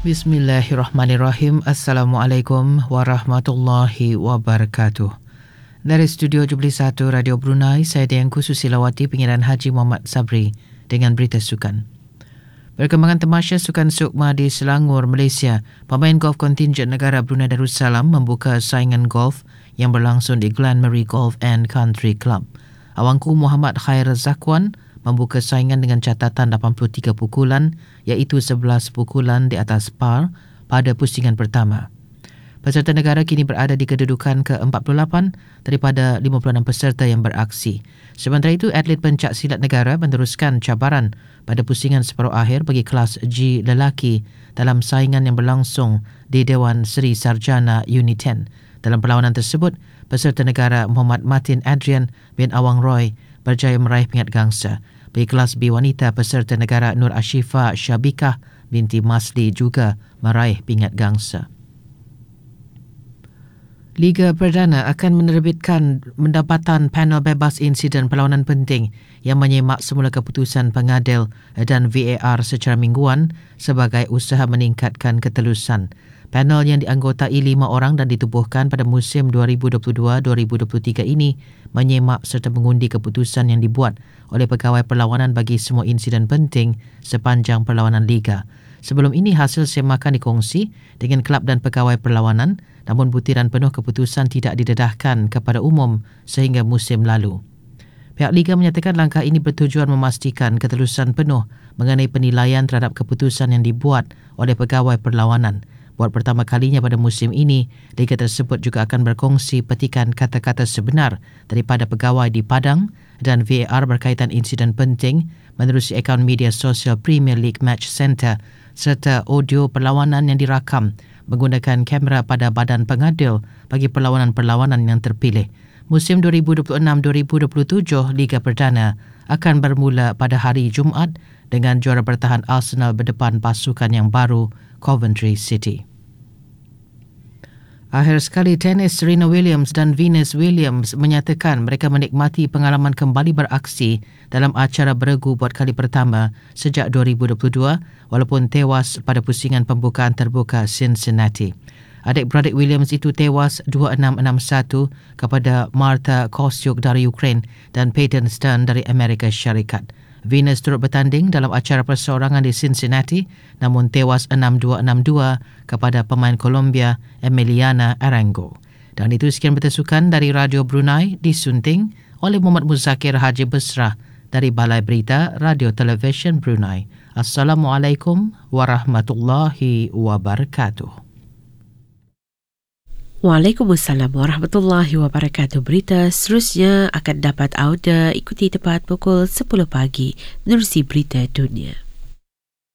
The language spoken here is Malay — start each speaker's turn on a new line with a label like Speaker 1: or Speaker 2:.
Speaker 1: Bismillahirrahmanirrahim. Assalamualaikum warahmatullahi wabarakatuh. Dari Studio 71 Radio Brunei, saya Dianku Susilawati, Pengiran Haji Muhammad Sabri dengan berita sukan. Perkembangan tamasya sukan Sukma di Selangor, Malaysia. Pemain golf kontingen negara Brunei Darussalam membuka saingan golf yang berlangsung di Glen Marie Golf and Country Club. Awangku Muhammad Khair Zakwan membuka saingan dengan catatan 83 pukulan, iaitu 11 pukulan di atas par pada pusingan pertama. Peserta negara kini berada di kedudukan ke-48 daripada 56 peserta yang beraksi. Sementara itu, atlet pencak silat negara meneruskan cabaran pada pusingan separuh akhir bagi kelas G lelaki dalam saingan yang berlangsung di Dewan Seri Sarjana Unit 10. Dalam perlawanan tersebut, peserta negara Muhammad Martin Adrian bin Awang Roy berjaya meraih pingat gangsa. Bagi kelas B wanita, peserta negara Nur Ashifa Syabikah binti Masli juga meraih pingat gangsa. Liga Perdana akan menerbitkan pendapatan panel bebas insiden perlawanan penting yang menyemak semula keputusan pengadil dan VAR secara mingguan sebagai usaha meningkatkan ketelusan. Panel yang dianggotai 5 orang dan ditubuhkan pada musim 2022-2023 ini menyemak serta mengundi keputusan yang dibuat oleh pegawai perlawanan bagi semua insiden penting sepanjang perlawanan Liga. Sebelum ini, hasil semakan dikongsi dengan kelab dan pegawai perlawanan, namun butiran penuh keputusan tidak didedahkan kepada umum sehingga musim lalu. Pihak Liga menyatakan langkah ini bertujuan memastikan ketelusan penuh mengenai penilaian terhadap keputusan yang dibuat oleh pegawai perlawanan. Buat pertama kalinya pada musim ini, Liga tersebut juga akan berkongsi petikan kata-kata sebenar daripada pegawai di padang dan VAR berkaitan insiden penting menerusi akaun media sosial Premier League Match Centre serta audio perlawanan yang dirakam menggunakan kamera pada badan pengadil bagi perlawanan-perlawanan yang terpilih. Musim 2026-2027 Liga Perdana akan bermula pada hari Jumaat dengan juara bertahan Arsenal berdepan pasukan yang baru Coventry City. Akhir sekali, tenis Serena Williams dan Venus Williams menyatakan mereka menikmati pengalaman kembali beraksi dalam acara beregu buat kali pertama sejak 2022 walaupun tewas pada pusingan pembukaan terbuka Cincinnati. Adik-beradik Williams itu tewas 2-6, 6-1 kepada Marta Kostyuk dari Ukraine dan Peyton Stern dari Amerika Syarikat. Venus turut bertanding dalam acara perseorangan di Cincinnati namun tewas 6-2, 6-2 kepada pemain Colombia Emiliana Arango. Dan itu sekian berita sukan dari Radio Brunei disunting oleh Muhammad Muzakir Haji Besrah dari Balai Berita Radio Television Brunei. Assalamualaikum warahmatullahi wabarakatuh.
Speaker 2: Waalaikumsalam warahmatullahi wabarakatuh. Berita seterusnya akan dapat anda ikuti tepat pukul 10 pagi menerusi Berita Dunia.